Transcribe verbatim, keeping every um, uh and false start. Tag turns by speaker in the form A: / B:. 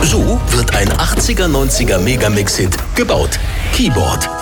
A: So wird ein achtziger, neunziger Megamix-Hit gebaut. Keyboard.